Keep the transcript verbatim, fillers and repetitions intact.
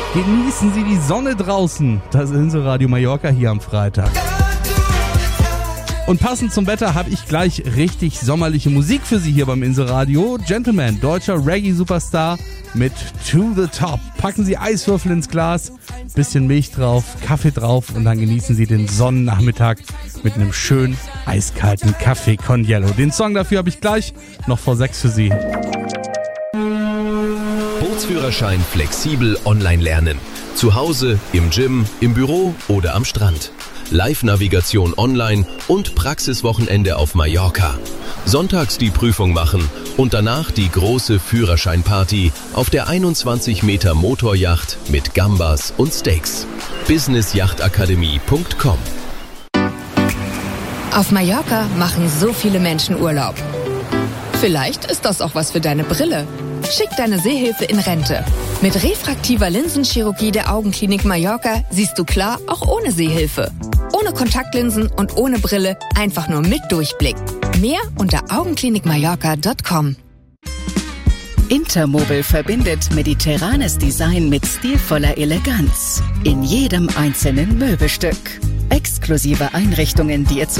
Genießen Sie die Sonne draußen. Das Inselradio Mallorca hier am Freitag. Und passend zum Wetter habe ich gleich richtig sommerliche Musik für Sie hier beim Inselradio. Gentleman, deutscher Reggae-Superstar mit To The Top. Packen Sie Eiswürfel ins Glas, bisschen Milch drauf, Kaffee drauf und dann genießen Sie den Sonnennachmittag mit einem schönen eiskalten Kaffee con Hielo. Den Song dafür habe ich gleich noch vor sechs für Sie. Bootsführerschein flexibel online lernen. Zu Hause, im Gym, im Büro oder am Strand. Live-Navigation online und Praxiswochenende auf Mallorca. Sonntags die Prüfung machen und danach die große Führerscheinparty auf der einundzwanzig Meter Motoryacht mit Gambas und Steaks. business yacht akademie punkt com. Auf Mallorca machen so viele Menschen Urlaub. Vielleicht ist das auch was für deine Brille. Schick deine Sehhilfe in Rente. Mit refraktiver Linsenchirurgie der Augenklinik Mallorca siehst du klar, auch ohne Sehhilfe. Ohne Kontaktlinsen und ohne Brille, einfach nur mit Durchblick. Mehr unter augenklinik mallorca punkt com. Intermobil verbindet mediterranes Design mit stilvoller Eleganz. In jedem einzelnen Möbelstück. Exklusive Einrichtungen, die ihr zu